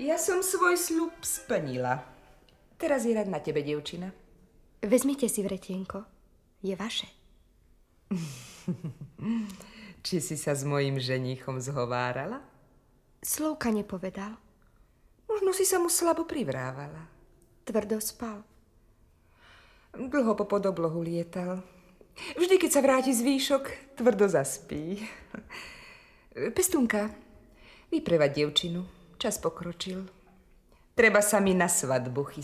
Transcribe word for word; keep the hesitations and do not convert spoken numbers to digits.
Ja som svoj sľub splnila. Teraz je rad na tebe, dievčina. Vezmite si vretienko. Je vaše. Či si sa s mojím ženíchom zhovárala? Slovka nepovedal. Možno si sa mu slabo privrávala. Tvrdo spal. Dlho po podoblohu lietal. Vždy, keď sa vráti zvýšok, tvrdo zaspí. Pestúnka, vyprevad dievčinu. Čas pokročil. Treba sa mi na svadbu chystať.